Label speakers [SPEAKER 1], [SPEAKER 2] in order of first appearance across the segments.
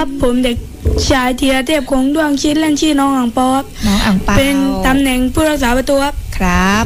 [SPEAKER 1] ครับผมเด็กชายธีรเทพคงด้วงชื่อเล่นชื่อน้องอ่างเปาครับ
[SPEAKER 2] น้องอ่างเปา
[SPEAKER 1] เป็นตำแหน่งผู้รักษาประตู
[SPEAKER 2] ครับ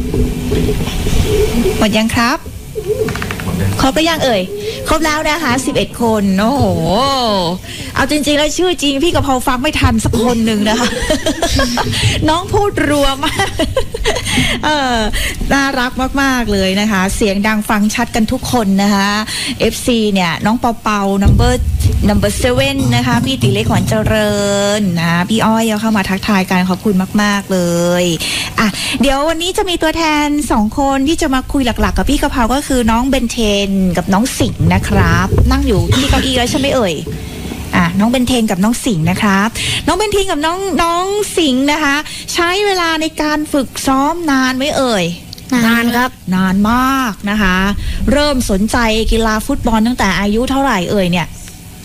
[SPEAKER 2] หมดยังครับครบหรือยังเอ่ยครบแล้วนะคะ11คนโอ้โหเอาจริงๆแล้วชื่อจริงพี่กะเพราฟังไม่ทันสักคนหนึ่งนะคะ น้องพูดรัวมากน่ารักมากๆเลยนะคะเสียงดังฟังชัดกันทุกคนนะคะ FC เนี่ยน้องเปาเปา number 7นะคะพี่ติเล็กขวัญเจริญนะพี่อ้อยเอาเข้ามาทักทายกันขอบคุณมากๆเลยอ่ะเดี๋ยววันนี้จะมีตัวแทน2คนที่จะมาคุยหลักๆกับพี่กะเพราก็คือน้องเบนเทนกับน้องสิงห์นะครับนั่งอยู่ที่เก้าอี้แล้วใช่ไหมเอ่ยน้องเบนเทนกับน้องสิงห์นะครับน้องเบนเทนกับน้องสิงห์นะคะใช้เวลาในการฝึกซ้อมนานไหมเอ่ย
[SPEAKER 1] นานครับ
[SPEAKER 2] นานมากนะคะเริ่มสนใจกีฬาฟุตบอลตั้งแต่อายุเท่าไหร่เอ่ยเนี่ย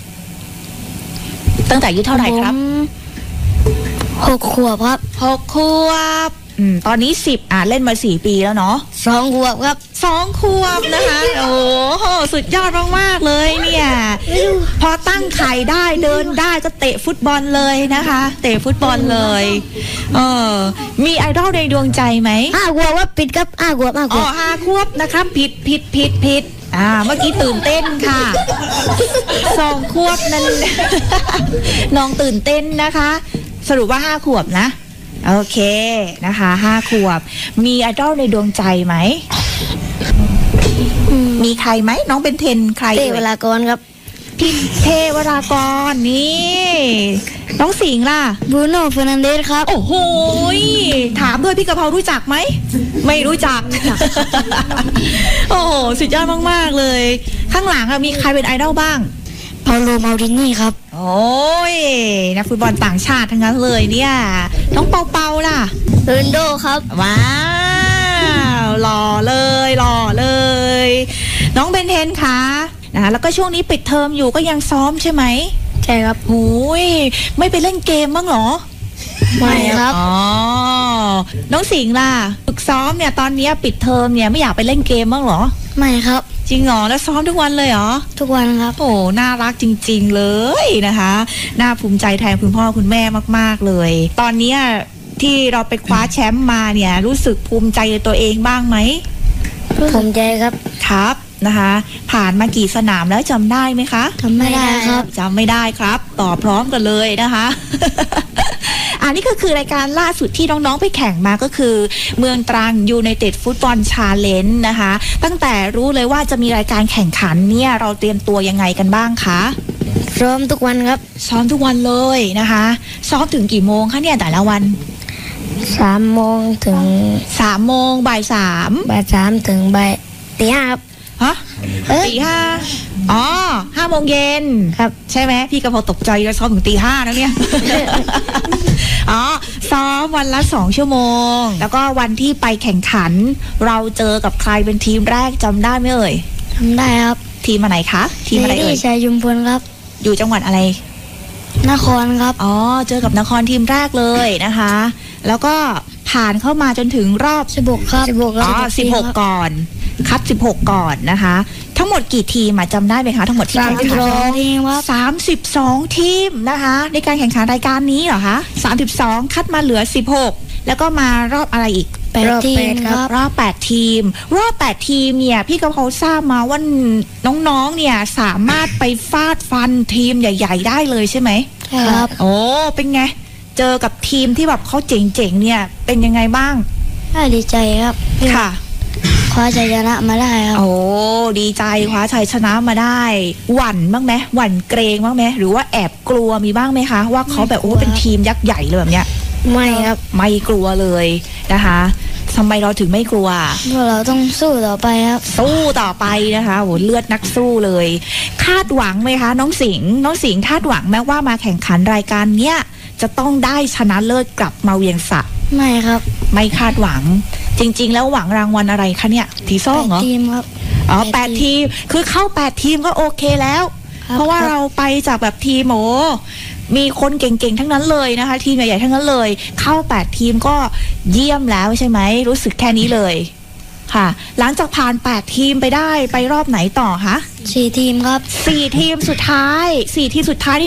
[SPEAKER 2] ตั้งแต่อายุเท่าไหร่ครับ
[SPEAKER 1] 6 ขวบครับ
[SPEAKER 2] 6 ขวบตอนนี้10เล่นมา4 ปีแล้วเนาะ
[SPEAKER 1] 2 ขวบครับ
[SPEAKER 2] 2 ขวบนะคะโอ้โหสุดยอดมากๆเลยเนี่ยพอตั้งไข่ได้เดินได้ก็เตะฟุตบอลเลยนะคะเตะฟุตบอลเลยมีไอดอลในดวงใจไหม
[SPEAKER 1] 5 ขวบว่าปิดครับ5 ขวบ5 ขวบ
[SPEAKER 2] 5 ขวบนะครับผิดเมื่อกี้ตื่นเต้นค่ะ2 ขวบนั้น น้องตื่นเต้นนะคะสรุปว่า5 ขวบนะโอเคนะคะ5 ขวบมีไอดอลในดวงใจไหมมีใครไหมน้องเป็นเทนใคร
[SPEAKER 1] เทวรากรครับ
[SPEAKER 2] พี่เทวรากรนี่น้องสิงห์ล่ะ
[SPEAKER 1] บรูโน่เฟอร์นันเดสครับ
[SPEAKER 2] โอ้โหถามด้วยพี่กะเพรารู้จักไหมไม่รู้จัก โอ้โหสุดยอดมากๆเลยข้างหลังมีใครเป็นไอดอลบ้าง
[SPEAKER 1] เปาโลมารินี่ครับ
[SPEAKER 2] โอ้ยนักฟุตบอลต่างชาติทั้งนั้นเลยเนี่ยน้องเปาล่ะ
[SPEAKER 1] โรนัลโดครับ
[SPEAKER 2] ว้าวหล่อเลยน้องเบนเทนคะนะคะแล้วก็ช่วงนี้ปิดเทอมอยู่ก็ยังซ้อมใช่ไหม
[SPEAKER 1] ใช่ครับ
[SPEAKER 2] โอ้ยไม่ไปเล่นเกมบ้างเหรอ
[SPEAKER 1] ไม่ครับ
[SPEAKER 2] น้องสิงห์ล่ะฝึกซ้อมเนี่ยตอนนี้ปิดเทอมเนี่ยไม่อยากไปเล่นเกมบ้างเหรอ
[SPEAKER 1] ไม่ครับ
[SPEAKER 2] จริงเหรอแล้วซ้อมทุกวันเลยเหรอ
[SPEAKER 1] ทุกวันครับ
[SPEAKER 2] โอ้น่ารักจริงๆเลยนะคะน่าภูมิใจแทนคุณพ่อคุณแม่มากๆเลยตอนนี้ที่เราไปคว้าแชมป์มาเนี่ยรู้สึกภูมิใจในตัวเองบ้างไหม
[SPEAKER 1] ภูมิใจครับ
[SPEAKER 2] ครับนะคะผ่านมากี่สนามแล้วจำได้ไหมคะ
[SPEAKER 1] จำไม่ได้ครับ
[SPEAKER 2] จำไม่ได้ครับตอบพร้อมกันเลยนะคะ อันนี้ก็คือรายการล่าสุดที่น้องๆไปแข่งมาก็คือเมืองตรังยูไนเต็ดฟุตบอลชาเลนจ์นะคะตั้งแต่รู้เลยว่าจะมีรายการแข่งขันเนี่ยเราเตรียมตัวยังไงกันบ้างคะ
[SPEAKER 1] ซ้อมทุกวันครับ
[SPEAKER 2] ซ้อมทุกวันเลยนะคะซ้อมถึงกี่โมงคะเนี่ยแต่ละวัน
[SPEAKER 1] 3 โมงถึง
[SPEAKER 2] 3 โมงบ่าย
[SPEAKER 1] 3ถึงบ่ายตี 5ครับ
[SPEAKER 2] ฮะตี 55 โมงเย็น
[SPEAKER 1] ครับ
[SPEAKER 2] ใช่ไหมพี่กะเพราตกใจแล้วซ้อมถึงตี 5แล้วเนี่ย ซ้อมวันละ2 ชั่วโมงแล้วก็วันที่ไปแข่งขันเราเจอกับใครเป็นทีมแรกจำได้ไหมเอ่ย
[SPEAKER 1] จำได้ครับ
[SPEAKER 2] ทีมอะไรคะทีมอะไรเอ่ย
[SPEAKER 1] ชัยชุมพลครับ
[SPEAKER 2] อยู่จังหวัดอะไร
[SPEAKER 1] นครครับ
[SPEAKER 2] เจอกับนครทีมแรกเลยนะคะแล้วก็ผ่านเข้ามาจนถึงรอบ
[SPEAKER 1] 16ครับ
[SPEAKER 2] 16ก่อนคัด16ก่อนนะคะทั้งหมดกี่ทีมจำได้ไหมคะทั้งหมดที่แข่งขัน32 ทีมนะคะในการแข่งขันรายการนี้เหรอคะ32คัดมาเหลือ16แล้วก็มารอบอะไรอีก
[SPEAKER 1] 8 ทีมครับ
[SPEAKER 2] รอบ8 ทีมเนี่ยพี่กะเพราทราบมาว่าน้องๆเนี่ยสามารถไปฟาดฟันทีมใหญ่ๆได้เลยใช่ไหม
[SPEAKER 1] ครับ
[SPEAKER 2] โอ้เป็นไงเจอกับทีมที่แบบเขาเจ๋งๆเนี่ยเป็นยังไงบ้าง
[SPEAKER 1] ดีใจครับ
[SPEAKER 2] ค่ะ
[SPEAKER 1] คว้าชัยชนะมาได้ครับ
[SPEAKER 2] โอ้ดีใจคว้าชัยชนะมาได้หวั่นบ้างไหมหวั่นเกรงบ้างไหมหรือว่าแอบกลัวมีบ้างไหมคะว่าเขาแบบเป็นทีมยักษ์ใหญ่เลยแบบเนี้ย
[SPEAKER 1] ไม่ครับ
[SPEAKER 2] ไม่กลัวเลยนะคะทำไมเราถึงไม่กลัว
[SPEAKER 1] เพราะเราต้องสู้ต่อไปครับ
[SPEAKER 2] สู้ต่อไปนะคะโหเลือดนักสู้เลยคาดหวังไหมคะน้องสิงห์คาดหวังไหมว่ามาแข่งขันรายการเนี้ยจะต้องได้ชนะเลิศกลับมาเวียงสะ
[SPEAKER 1] ไม่ครับ
[SPEAKER 2] ไม่คาดหวังจริงๆแล้วหวังรางวัลอะไรคะเนี่ยทีซ่องเหรอ
[SPEAKER 1] 8 ทีมครับ
[SPEAKER 2] 8 ทีมคือเข้า8 ทีมก็โอเคแล้วเพราะว่าเราไปจากแบบทีมมีคนเก่งๆทั้งนั้นเลยนะคะทีมใหญ่ๆทั้งนั้นเลยเข้า8 ทีมก็เยี่ยมแล้วใช่ไหมรู้สึกแค่นี้เลยค่ะหลังจากผ่าน8 ทีมไปได้ไปรอบไหนต่อคะ
[SPEAKER 1] 4 ทีมครับ
[SPEAKER 2] 4 ทีมสุดท้าย4 ทีมสุดท้าย